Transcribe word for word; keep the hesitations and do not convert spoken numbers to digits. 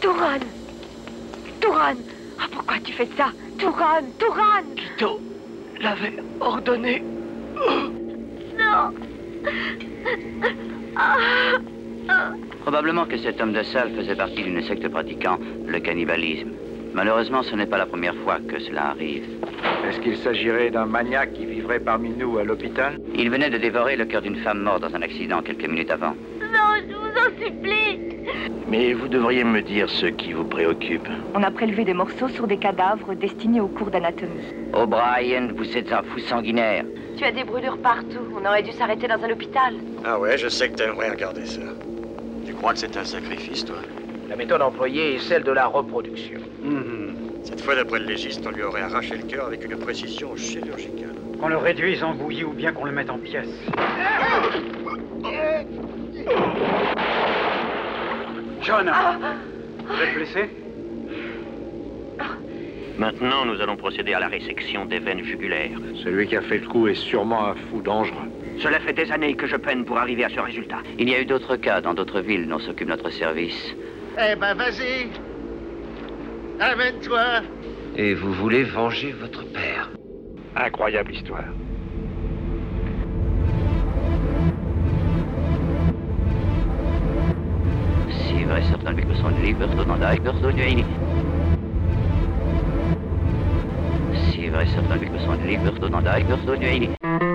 Turan! Turan! Ah, pourquoi tu fais ça? Turan! Turan! Quito l'avait ordonné. Non! Ah. Ah. Probablement que cet homme de salle faisait partie d'une secte pratiquant le cannibalisme. Malheureusement, ce n'est pas la première fois que cela arrive. Est-ce qu'il s'agirait d'un maniaque qui vivrait parmi nous à l'hôpital? Il venait de dévorer le cœur d'une femme morte dans un accident quelques minutes avant. Non, je vous en supplie! Mais vous devriez me dire ce qui vous préoccupe. On a prélevé des morceaux sur des cadavres destinés aux cours d'anatomie. O'Brien, vous êtes un fou sanguinaire. Tu as des brûlures partout. On aurait dû s'arrêter dans un hôpital. Ah ouais, je sais que t'aimerais regarder ça. Tu crois que c'est un sacrifice, toi? La méthode employée est celle de la reproduction. Mm-hmm. Cette fois, d'après le légiste, on lui aurait arraché le cœur avec une précision chirurgicale. Qu'on le réduise en bouillie ou bien qu'on le mette en pièces. John, ah. Vous êtes blessé? Maintenant, nous allons procéder à la résection des veines jugulaires. Celui qui a fait le coup est sûrement un fou dangereux. Cela fait des années que je peine pour arriver à ce résultat. Il y a eu d'autres cas dans d'autres villes dont s'occupe notre service. Eh ben, vas-y. Amène-toi. Et vous voulez venger votre père? Incroyable histoire. Si vrai certain que son livre dans la personne. Si vrai certain que son livre dans la personne.